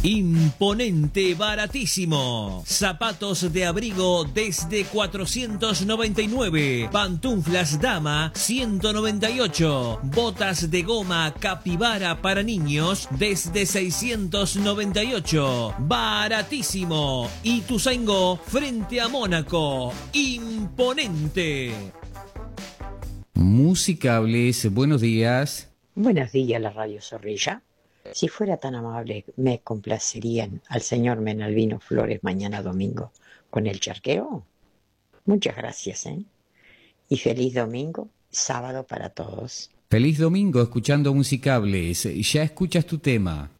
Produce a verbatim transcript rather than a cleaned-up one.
Imponente, baratísimo. Zapatos de abrigo desde cuatrocientos noventa y nueve. Pantuflas dama ciento noventa y ocho. Botas de goma Capibara para niños desde seiscientos noventa y ocho. Baratísimo. Ituzaingó frente a Mónaco. Imponente. Musicables, buenos días. Buenos días, la Radio Zorrilla. Si fuera tan amable, me complacerían al señor Menalvino Flores mañana domingo con el charqueo. Muchas gracias, ¿eh? Y feliz domingo, sábado para todos. Feliz domingo escuchando Musicables. Ya escuchas tu tema.